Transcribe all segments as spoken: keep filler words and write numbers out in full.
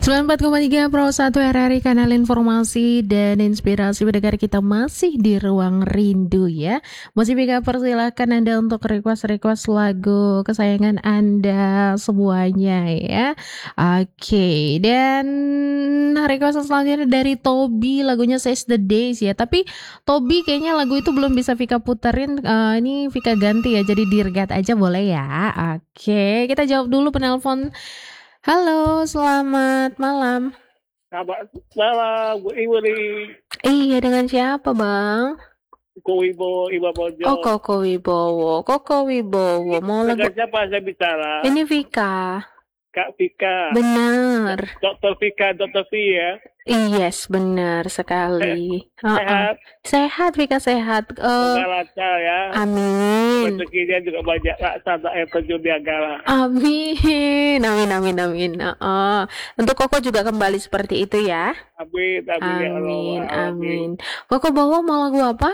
sembilan puluh empat koma tiga Pro satu R R I, kanal informasi dan inspirasi pendengar kita masih di Ruang Rindu ya. Masih bisa persilahkan Anda untuk request-request lagu kesayangan Anda semuanya ya. Oke, dan request selanjutnya dari Tobi, lagunya Says the Days ya. Tapi Tobi kayaknya lagu itu belum bisa Vika puterin. Uh, ini Vika ganti ya, jadi Dirgat aja boleh ya. Oke, kita jawab dulu penelpon. Halo, selamat malam. Selamat malam, Bu Iwari. Iya, dengan siapa, Bang? Koko Wibowo, Iwa Bojo. Oh, Koko Wibowo. Koko Wibowo. Mau lagu... Dengan siapa saya bicara? Ini Vika. Kak Vika. Benar. Dokter Vika, Dokter V ya? Yes, benar sekali. Sehat? Uh-uh. Sehat, Vika sehat. Uh, Semoga lancar ya. Amin. Rezekinya juga banyak, rasa air terjun Niagara. Amin. Amin, amin, amin. Uh-uh. Untuk Koko juga kembali seperti itu ya. Amin, amin, amin, ya Allah. Amin, amin. Koko bawa mau lagu apa?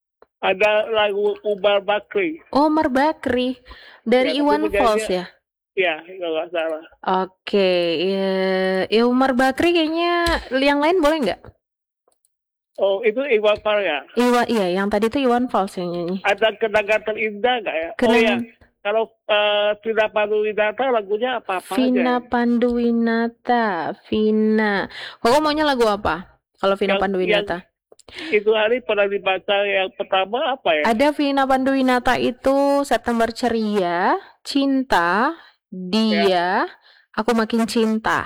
Ada lagu Umar Bakri. Umar Bakri. Dari ya, Iwan Fals ya? Iya, kalau nggak salah. Oke, ya, ya Umar Bakri kayaknya yang lain boleh nggak? Oh, itu Iwan Fals ya? Iwan, iya, yang tadi itu Iwan Fals yang nyanyi. Ada kenangan terindah nggak ya? Kenangan... Oh ya, kalau uh, Vina Panduwinata lagunya apa-apa Vina aja? Panduwinata, Vina. Kok maunya lagu apa? Kalau Vina yang, Panduwinata? Yang, itu hari pernah dibaca yang pertama apa ya? Ada Vina Panduwinata itu September Ceria, Cinta, Dia, ya. Aku Makin Cinta.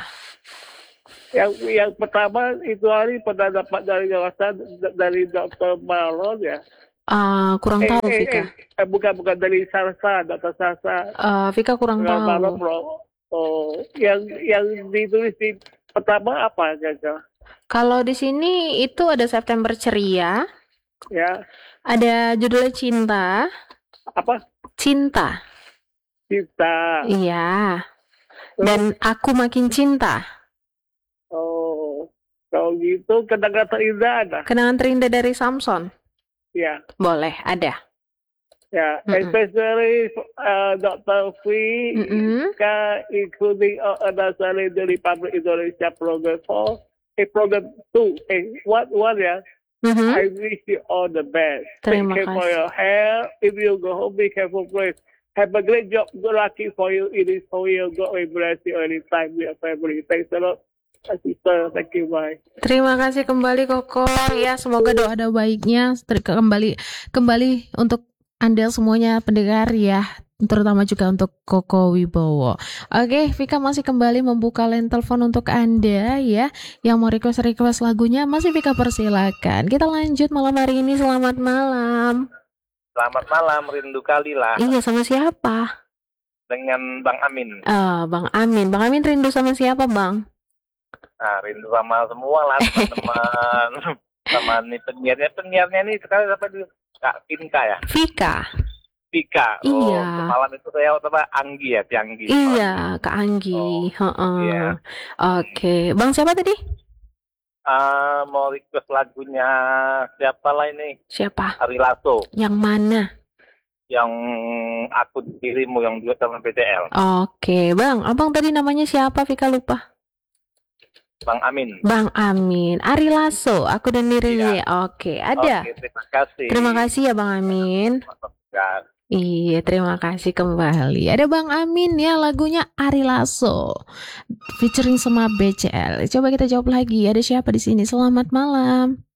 Yang yang pertama itu hari pernah dapat dari jelasan dari Dokter Malon ya. Uh, kurang eh, tahu eh, Vika. Eh, eh, bukan bukan dari Sarsa, Dokter Sarsa. Uh, Vika kurang tahu. Malon, bro. Oh, yang yang ditulis di pertama apa aja? Kalau di sini itu ada September Ceria. Ya. Ada judulnya Cinta. Apa? Cinta. Cinta. Iya. Dan Aku Makin Cinta. Oh, kalau gitu kenangan terindah ada. Kenangan terindah dari Samson. Ya. Boleh, ada. Ya, mm-mm. Especially uh, Dokter V, ka including uh, Anasari dari Republik Indonesia Program four, eh Program two, eh what what ya? Mm-hmm. I wish you all the best. Terima Take care kasih. for your hair. If you go home, be careful, please. Have a great job. Good lucky for you. It is for you. God will bless you anytime with your family. Thanks a lot. Sister, thank you, bye. Terima kasih kembali Koko. Ya, semoga doa ada baiknya kembali kembali untuk Anda semuanya pendengar ya, terutama juga untuk Koko Wibowo. Oke, Vika masih kembali membuka line telepon untuk Anda ya, yang mau request-request lagunya masih Vika persilakan. Kita lanjut malam hari ini. Selamat malam. Selamat malam, rindu kali lah. Iya, sama siapa? Dengan Bang Amin. Oh, Bang Amin. Bang Amin rindu sama siapa, Bang? Nah, rindu sama semua lah, teman-teman. Sama nih penyiarnya, penyiarnya nih sekarang apa di Kak Pinka ya? Vika. Vika. Oh, iya. Malam itu saya apa Anggi ya, Anggi. Iya, Kak Anggi. Oh, uh-uh. Iya. Oke, Bang siapa tadi? Uh, mau request lagunya siapa lah ini? Siapa? Ari Lasso. Yang mana? Yang Aku Dirimu yang juga sama P T L. Oke, Bang. Abang tadi namanya siapa? Vika lupa. Bang Amin. Bang Amin. Ari Lasso, Aku dan Dirinya. Ya. Oke, ada. Oke, terima kasih. Terima kasih ya Bang Amin. Iya, terima kasih kembali. Ada Bang Amin ya, lagunya Ari Lasso featuring sama B C L. Coba kita jawab lagi. Ada siapa di sini? Selamat malam.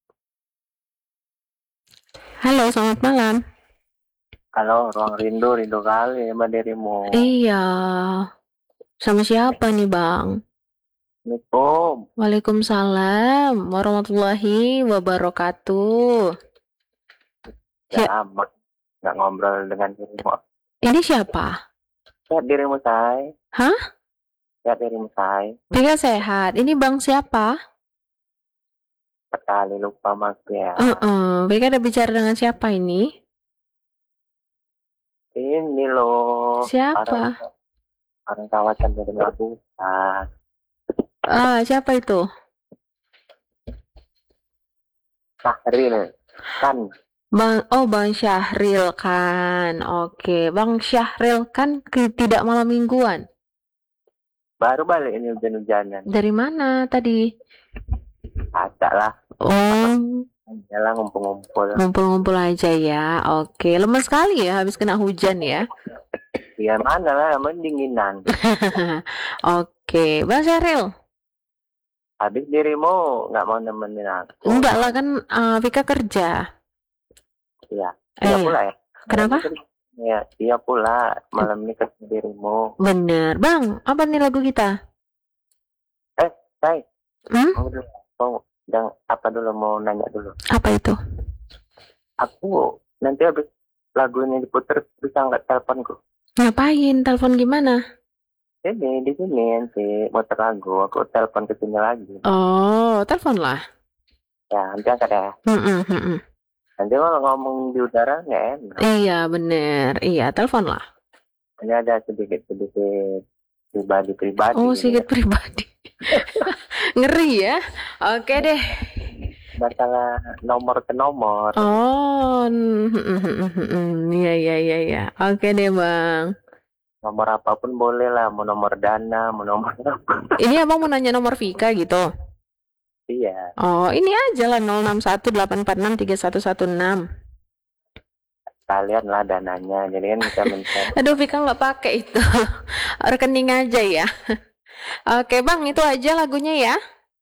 Halo, selamat malam. Halo, Ruang Rindu, rindu kali sama dirimu. Iya. Sama siapa nih, Bang? Assalamualaikum. Waalaikumsalam warahmatullahi wabarakatuh. Ya, lama nggak ngobrol dengan dirimu. Ini siapa? Sehat dirimu, say. Hah? Sehat dirimu, say. Vika sehat. Ini Bang siapa? Sekali lupa mas ya. Uh-uh. Vika ada bicara dengan siapa ini? Ini loh. Siapa? Orang, orang kawasan dari Labuan. Ah, siapa itu? Syahril kan. Bang, oh Bang Syahril kan. Oke, Bang Syahril kan tidak malam mingguan. Baru balik ini hujan-hujanan. Dari mana tadi? Ada lah. Oh, Jalan ngumpul-ngumpul. ngumpul-ngumpul aja ya. Oke, lemes sekali ya habis kena hujan ya. Ya mana lah, mendinginan. Oke, Bang Syahril. Habis dirimu nggak mau nemenin aku. Enggak lah kan uh, Vika kerja. Iya. Eh, Iya pula ya. Kenapa? Ya, iya pula. Malam ini kerja dirimu. Bener, Bang. Apa nih lagu kita? Eh, Say. Hmm? Mau dulu. Mau, dan apa dulu mau nanya dulu. Apa itu? Aku nanti habis lagu ini diputer bisa nggak teleponku? Ngapain? Telepon gimana? Ini di sini nanti muter lagu. Aku telepon ke sini lagi. Oh, telepon lah. Ya, nanti angkat ya. Mm-mm, mm-mm. Nanti kalau ngomong di udara nggak enak. Iya, bener. Iya, telepon lah. Ini ada sedikit-sedikit pribadi-pribadi. Oh, ini sedikit ya. pribadi. Ngeri ya. Oke deh. Masalah nomor ke nomor. Oh, mm, mm, mm, mm, mm. Iya, iya, iya, iya. Oke deh, Bang. Nomor apapun boleh lah. Mau nomor dana, mau nomor apa. Ini abang mau nanya nomor Vika gitu. Iya. Oh, ini aja lah nol enam satu delapan empat enam tiga satu satu enam. Kalian lah dananya. Jadi kan bisa minta. Aduh, Vika nggak pakai itu. Rekening aja ya. Oke, Bang, itu aja lagunya ya.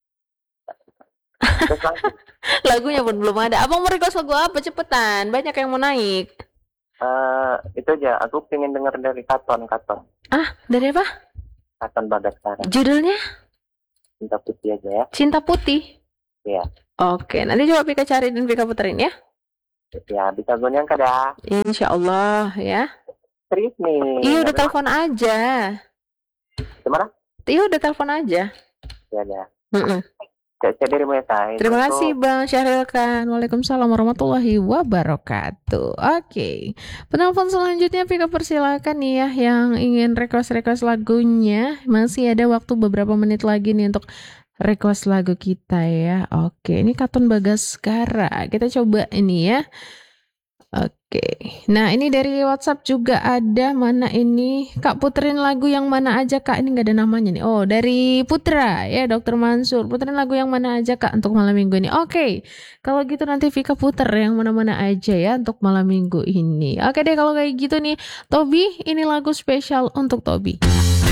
Terus langsung. Lagunya pun belum ada. Abang mau request lagu apa? Cepetan. Banyak yang mau naik. Eh, itu aja. Aku pengen denger dari Katon. Katon. Ah, dari apa? Katon Bagaskara. Judulnya? Cinta putih aja ya. Cinta Putih. Iya. Oke, nanti coba Vika cari dan Vika puterin ya. Ya, bisa gue nyangka dah. Insya Allah ya. Serius nih. Iya, udah telepon aja. Gimana? Iya, udah telepon aja. Ya, ya. Mm-mm. Cek dirimu ya, Say. Terima Itu- kasih Bang Syahril Khan. Waalaikumsalam warahmatullahi wabarakatuh. Oke, penelpon selanjutnya Vika persilakan nih ya yang ingin request-request lagunya. Masih ada waktu beberapa menit lagi nih untuk request lagu kita ya. Oke, ini Katon Bagaskara. Kita coba ini ya. Oke, nah ini dari WhatsApp juga ada. Mana ini? Kak puterin lagu yang mana aja Kak? Ini nggak ada namanya nih. Oh, dari Putra ya, Dokter Mansur. Puterin lagu yang mana aja Kak untuk malam minggu ini. Oke, kalau gitu nanti Vika puter yang mana-mana aja ya untuk malam minggu ini. Oke deh kalau kayak gitu nih, Tobi, ini lagu spesial untuk Tobi.